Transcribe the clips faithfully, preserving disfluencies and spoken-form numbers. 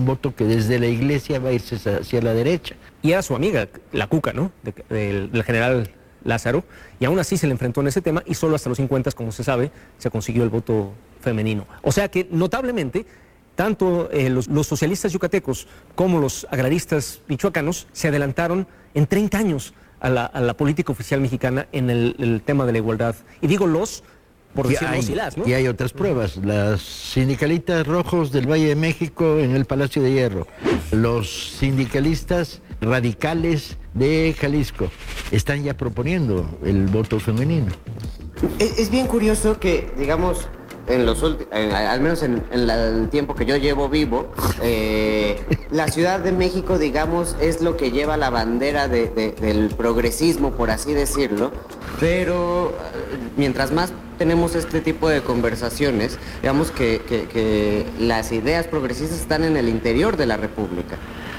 un voto que desde la iglesia va a irse hacia la derecha. Y era su amiga, la Cuca, ¿no? De, del, del general Lázaro, y aún así se le enfrentó en ese tema, y solo hasta los cincuenta, como se sabe, se consiguió el voto femenino. O sea que, notablemente, tanto eh, los, los socialistas yucatecos como los agraristas michoacanos se adelantaron en treinta años a la, a la política oficial mexicana en el, el tema de la igualdad. Y digo los, por decir los y las, ¿no? Y hay otras pruebas. Las sindicalistas rojos del Valle de México en el Palacio de Hierro. Los sindicalistas radicales de Jalisco están ya proponiendo el voto femenino. Es, es bien curioso que, digamos, en los últimos, al menos en, en la, el tiempo que yo llevo vivo, eh, la Ciudad de México, digamos, es lo que lleva la bandera de, de, del progresismo, por así decirlo, pero mientras más tenemos este tipo de conversaciones, digamos que, que, que las ideas progresistas están en el interior de la República.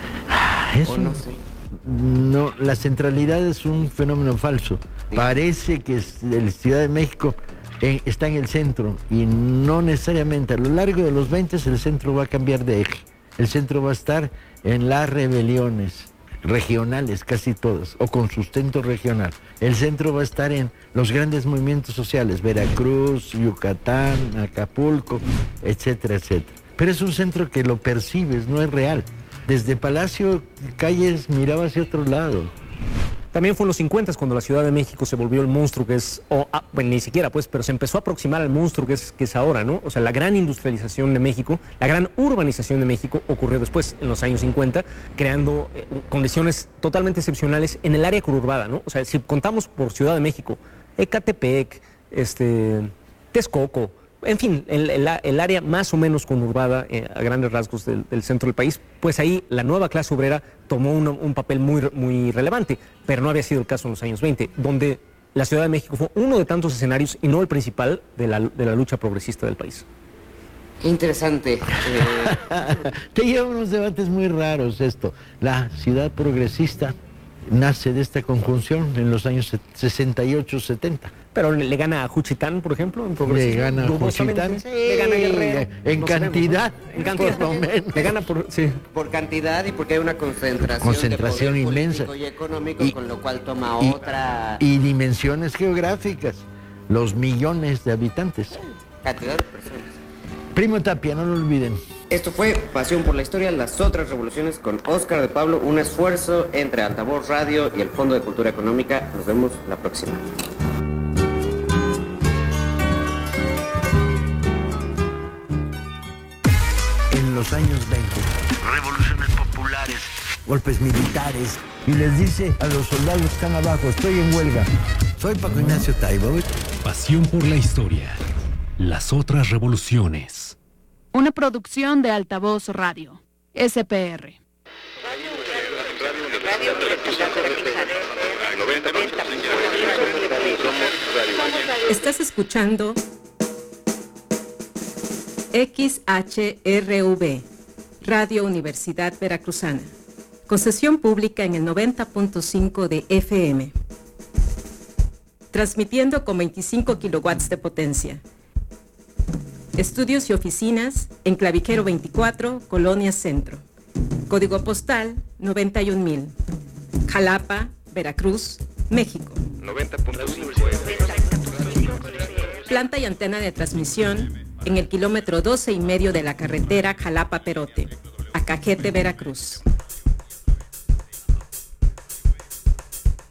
Eso, no sé. No, la centralidad es un fenómeno falso. Sí. Parece que la Ciudad de México en, está en el centro, y no necesariamente. A lo largo de los veinte el centro va a cambiar de eje. El centro va a estar en las rebeliones regionales, casi todas, o con sustento regional. El centro va a estar en los grandes movimientos sociales, Veracruz, Yucatán, Acapulco, etcétera, etcétera. Pero es un centro que lo percibes, no es real. Desde Palacio Calles miraba hacia otro lado. También fue en los cincuenta cuando la Ciudad de México se volvió el monstruo que es, o ah, bueno, ni siquiera pues, pero se empezó a aproximar al monstruo que es, que es ahora, ¿no? O sea, la gran industrialización de México, la gran urbanización de México ocurrió después, en los años cincuenta, creando eh, condiciones totalmente excepcionales en el área conurbada, ¿no? O sea, si contamos por Ciudad de México, Ecatepec, este, Texcoco, en fin, el, el, el área más o menos conurbada eh, a grandes rasgos del, del centro del país, pues ahí la nueva clase obrera tomó un, un papel muy, muy relevante, pero no había sido el caso en los años veinte, donde la Ciudad de México fue uno de tantos escenarios y no el principal de la, de la lucha progresista del país. Qué interesante. Eh... Te lleva unos debates muy raros esto. La ciudad progresista nace de esta conjunción en los años sesenta y ocho, setenta. Pero le gana a Juchitán, por ejemplo, en progresismo. Le gana a Juchitán. Sí, le gana a Guerrero. En no cantidad. Sabemos, ¿no? En cantidad. Por lo menos. Le gana por, sí. Por cantidad y porque hay una concentración, concentración de poder inmensa. político y económico, y, con lo cual toma y, otra... Y dimensiones geográficas. Los millones de habitantes. Cantidad de personas. Primo Tapia, no lo olviden. Esto fue Pasión por la Historia, las otras revoluciones con Óscar de Pablo, un esfuerzo entre Altavoz Radio y el Fondo de Cultura Económica. Nos vemos la próxima. En los años veinte, revoluciones populares, golpes militares, y les dice a los soldados que están abajo, estoy en huelga. Soy Paco Ignacio Taibo. Pasión por la Historia, las otras revoluciones. Una producción de Altavoz Radio, S P R. Estás escuchando X H R V, Radio Universidad Veracruzana, concesión pública en el noventa punto cinco de F M, transmitiendo con veinticinco kilowatts de potencia. Estudios y oficinas en Clavijero veinticuatro, Colonia Centro. Código postal noventa y un mil. Jalapa, Veracruz, México. noventa punto cinco. Planta y antena de transmisión en el kilómetro doce y medio de la carretera Jalapa-Perote, Acajete, Veracruz.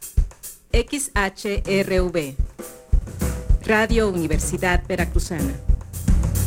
X H R V, Radio Universidad Veracruzana.